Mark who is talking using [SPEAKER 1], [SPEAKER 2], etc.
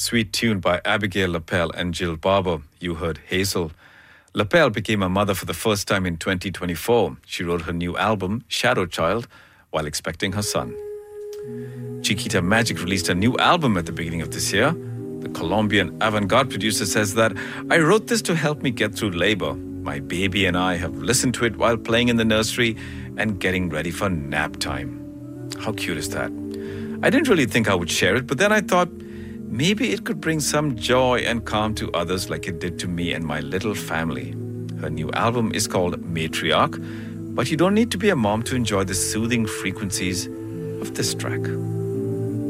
[SPEAKER 1] Sweet tune by Abigail Lapel and Jill Barber. You heard Hazel. Lapel became a mother for the first time in 2024. She wrote her new album, Shadow Child, while expecting her son. Chiquita Magic released a new album at the beginning of this year. The Colombian avant-garde producer says that, "I wrote this to help me get through labor. My baby and I have listened to it while playing in the nursery and getting ready for nap time." How cute is that? I didn't really think I would share it, but then I thought maybe it could bring some joy and calm to others like it did to me and my little family. Her new album is called Matriarch, but you don't need to be a mom to enjoy the soothing frequencies of this track.